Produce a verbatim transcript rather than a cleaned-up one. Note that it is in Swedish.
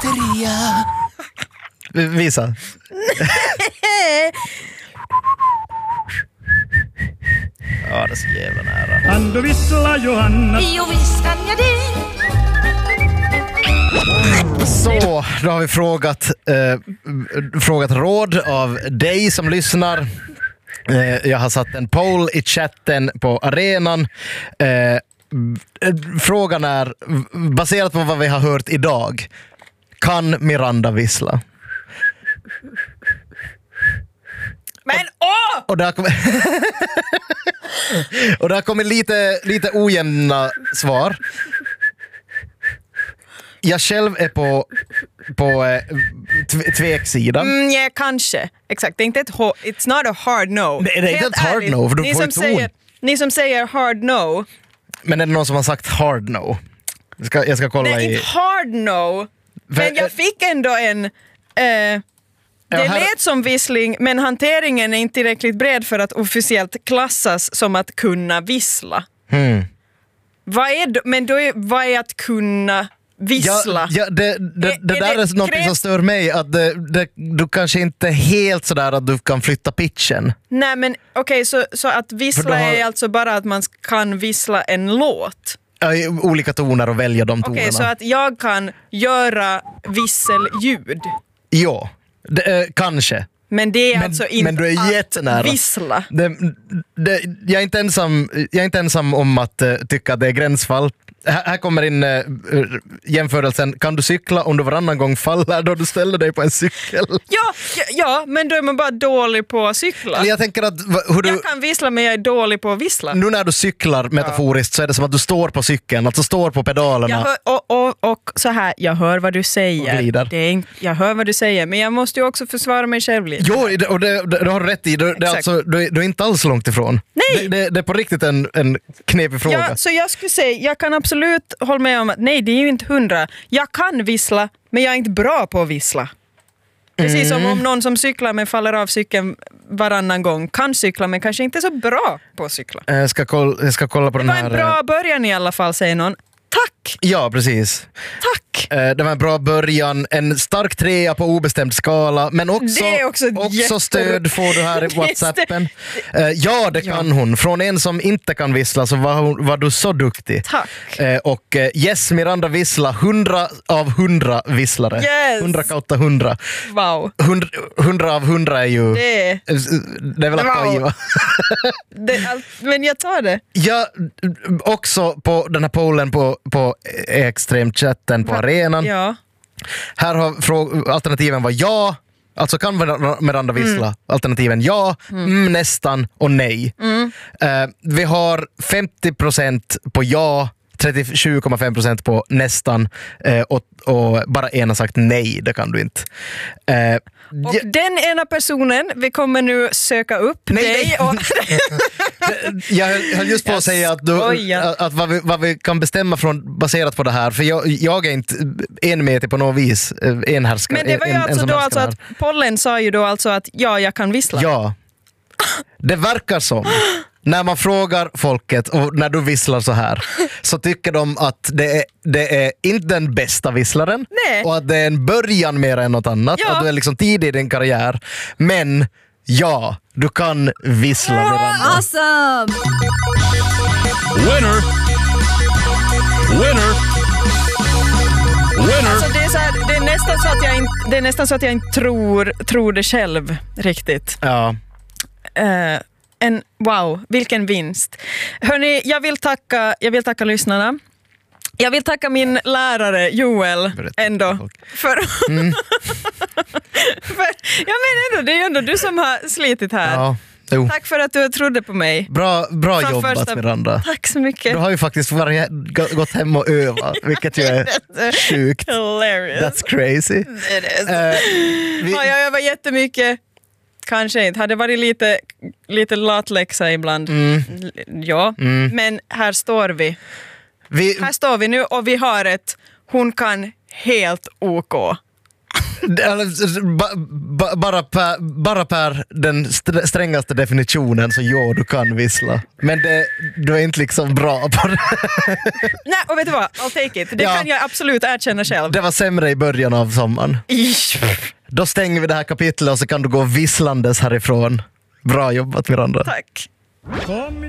börja. Visa. Ja, det är så jävla nära. Kan du vissla, Johanna? Jo, visst kan jag det. Så, då har vi frågat, eh, frågat råd av dig som lyssnar. Eh, jag har satt en poll i chatten på arenan. Eh, frågan är, baserat på vad vi har hört idag, kan Miranda vissla? Men åh! Och där kommer och där kommer lite, lite ojämna svar. Jag själv är på, på eh, tv- tveksidan. Mm, ja, kanske. Exakt. Det är inte ett ho- it's not a hard no. Det, det är inte Helt ett hard ärligt, no, för du ni får som inte säger, ord. Ni som säger hard no. Men är det någon som har sagt hard no? Jag ska, jag ska kolla Nej, i... inte hard no. För- Men jag fick ändå en... Eh, det Ja, här- lät som vissling, men hanteringen är inte tillräckligt bred för att officiellt klassas som att kunna vissla. Hmm. Vad är då, men då är, vad är att kunna vissla? Ja, ja, det det, Är- det är där det är något krävs- som stör mig. Att det, det, du kanske inte är helt sådär att du kan flytta pitchen. Nej, men okej, så, så att För vissla då har- är alltså bara att man kan vissla en låt? Ja, i olika toner och välja de Okej, tonerna. så att jag kan göra visselljud. Ja, det, eh, kanske. Men det är Men- alltså inte men du är att jättenära. vissla. Det, det, jag, är inte ensam, jag är inte ensam om att uh, tycka att det är gränsfall. Här, här kommer in uh, jämförelsen. Kan du cykla om du varannan gång faller då du ställer dig på en cykel? Ja, ja, ja, men då är man bara dålig på att cykla. Eller jag tänker att va- hur du, Jag kan vissla, men jag är dålig på att vissla. nu när du cyklar metaforiskt så är det som att du står på cykeln, alltså står på pedalerna. Jag hör, och, och, och så här, jag hör vad du säger. Och glider. Det är, in- jag hör vad du säger, men jag måste ju också försvara mig själv lite. Jo, det- och det, det, det har du rätt i. Det, det är Exakt. alltså, du, är- du är inte alls långt ifrån. Nej. Det, det, det är på riktigt en, en knepig fråga. Ja, så jag skulle säga, jag kan absolut hålla med om att nej, det är ju inte hundra. Jag kan vissla, men jag är inte bra på att vissla. Precis som Mm. om någon som cyklar men faller av cykeln varannan gång kan cykla men kanske inte är så bra på att cykla. Jag ska, kolla, jag ska kolla på Det den var här... en bra början i alla fall, säger någon. Tack! Ja, precis. Tack! Eh, Det var en bra början, en stark trea på obestämd skala, men också, Det är också jätter- stöd får du här i Det är Whatsappen. Eh, Ja, det kan hon. Från en som inte kan vissla så var, hon, var du så duktig. Tack! Eh, Och eh, yes, Miranda vissla, hundra av hundra visslare. Yes. hundra kautta hundra. Wow. hundra. hundra av hundra är ju... Det är... Det är väl att ta i, Wow. va? Det, all, men jag tar det. Ja, också på den här pollen på, på extremchatten på arenan. Ja. Här har frå- alternativen var ja, alltså kan Miranda vissla. Mm. Alternativen ja, mm, nästan och nej. Mm. Eh, vi har femtio procent på ja, trettiosju komma fem procent på nästan eh, och, och bara en har sagt nej, det kan du inte. Eh, Och ja, den ena personen, vi kommer nu söka upp Nej, dig. nej. Och jag höll, höll just på att Jag säga att, du, skojar. att, att vad, vi, vad vi kan bestämma från, baserat på det här, för jag, jag är inte enmetig på något vis, eh, enhärskare. men det var ju en, en alltså som då härskar alltså här. att pollen sa ju då alltså att ja, jag kan vissla. Ja. Det verkar som, när man frågar folket och när du visslar så här, så tycker de att det är, det är inte den bästa visslaren. Nej. Och att det är en början mer än något annat. Ja. Att du är liksom tidig i din karriär. Men ja, du kan vissla, Miranda. Awesome! Winner! Winner! Winner! Alltså det, är så här, det, är nästan så att jag inte, det är nästan så att jag inte tror, tror det själv riktigt. Ja. Eh, en, wow, vilken vinst. Hörrni, jag vill tacka, jag vill tacka lyssnarna. Jag vill tacka min lärare Joel Berätta ändå. för folk. För, Mm. för, jag menar ändå, det är ju ändå du som har slitit här. Ja. Jo. Tack för att du trodde på mig. Bra, bra Från jobbat, första- Miranda. Tack så mycket. Du har ju faktiskt varit, gå- gått hem och övat, vilket ju är sjukt. Hilarious. That's crazy. It is. Eh, vi, Ja, jag övar jättemycket. Kanske inte. Hade varit lite, lite latläxa ibland. Mm. L- Ja, Mm. men här står vi. vi, Här står vi nu och vi har ett hon kan helt OK. ba, ba, bara, per, bara per den st- strängaste definitionen så ja, du kan vissla. Men det, du är inte liksom bra på det. Nej, och vet du vad? I'll take it. Det Ja. kan jag absolut erkänna själv. Det var sämre i början av sommaren. Ish. Då stänger vi det här kapitlet och så kan du gå visslandes härifrån. Bra jobbat, Miranda. Tack. Kom